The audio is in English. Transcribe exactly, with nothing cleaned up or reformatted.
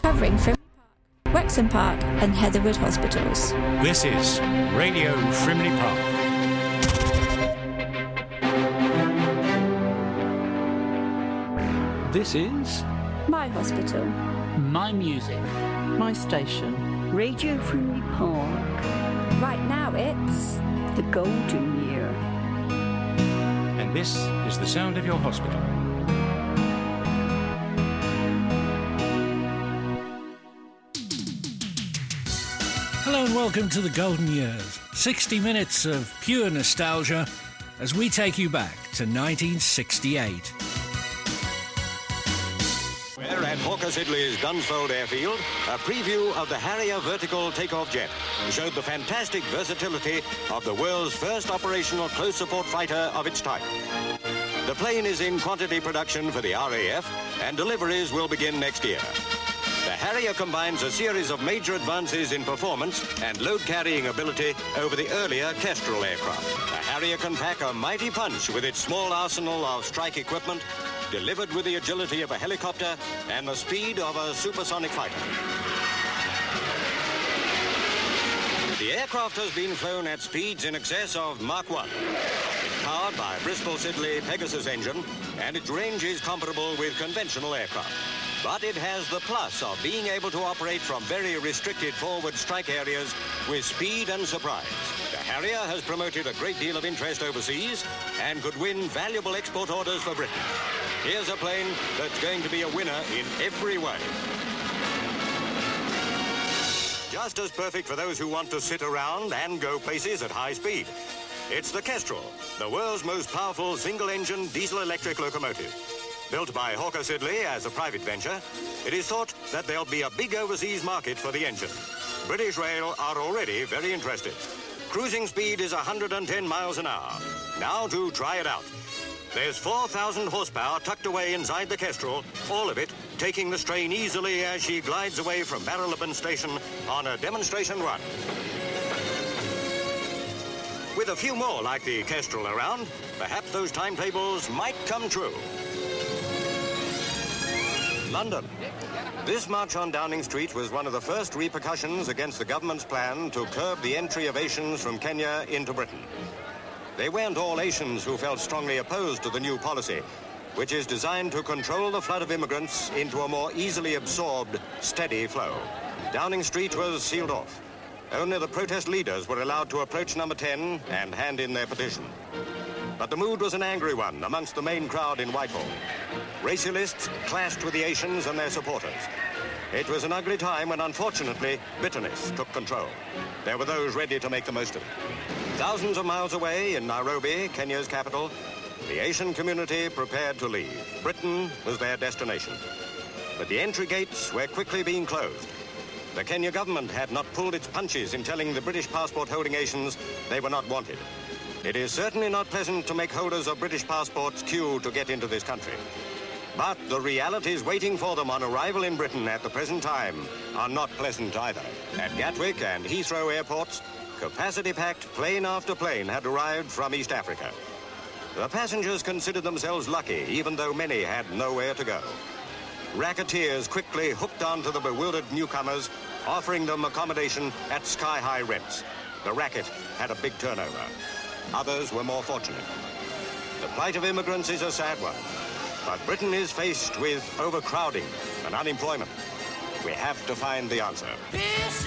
covering Frimley Park, Wexham Park and Heatherwood hospitals. This is Radio Frimley Park. This is My hospital. My music. My station. Radio Frimley Park. Right now it's The Golden Year. And this is the sound of your hospital. Hello and welcome to the Golden Years. sixty minutes of pure nostalgia as we take you back to nineteen sixty-eight. We're at Hawker Siddeley's Dunsfold Airfield. A preview of the Harrier vertical takeoff jet showed the fantastic versatility of the world's first operational close support fighter of its type. The plane is in quantity production for the R A F and deliveries will begin next year. The Harrier combines a series of major advances in performance and load-carrying ability over the earlier Kestrel aircraft. The Harrier can pack a mighty punch with its small arsenal of strike equipment, delivered with the agility of a helicopter and the speed of a supersonic fighter. The aircraft has been flown at speeds in excess of Mach one. It's powered by a Bristol Siddeley Pegasus engine, and its range is comparable with conventional aircraft. But it has the plus of being able to operate from very restricted forward strike areas with speed and surprise. The Harrier has promoted a great deal of interest overseas and could win valuable export orders for Britain. Here's a plane that's going to be a winner in every way. Just as perfect for those who want to sit around and go places at high speed. It's the Kestrel, the world's most powerful single-engine diesel-electric locomotive. Built by Hawker Siddeley as a private venture, it is thought that there'll be a big overseas market for the engine. British Rail are already very interested. Cruising speed is one hundred ten miles an hour. Now to try it out. There's four thousand horsepower tucked away inside the Kestrel, all of it taking the strain easily as she glides away from Marylebone Station on a demonstration run. With a few more like the Kestrel around, perhaps those timetables might come true. London. This march on Downing Street was one of the first repercussions against the government's plan to curb the entry of Asians from Kenya into Britain. They weren't all Asians who felt strongly opposed to the new policy, which is designed to control the flood of immigrants into a more easily absorbed, steady flow. Downing Street was sealed off. Only the protest leaders were allowed to approach number ten and hand in their petition. But the mood was an angry one amongst the main crowd in Whitehall. Racialists clashed with the Asians and their supporters. It was an ugly time when, unfortunately, bitterness took control. There were those ready to make the most of it. Thousands of miles away in Nairobi, Kenya's capital, the Asian community prepared to leave. Britain was their destination. But the entry gates were quickly being closed. The Kenya government had not pulled its punches in telling the British passport-holding Asians they were not wanted. It is certainly not pleasant to make holders of British passports queue to get into this country. But the realities waiting for them on arrival in Britain at the present time are not pleasant either. At Gatwick and Heathrow airports, capacity-packed plane after plane had arrived from East Africa. The passengers considered themselves lucky, even though many had nowhere to go. Racketeers quickly hooked onto the bewildered newcomers, offering them accommodation at sky-high rents. The racket had a big turnover. Others were more fortunate. The plight of immigrants is a sad one, but Britain is faced with overcrowding and unemployment. We have to find the answer.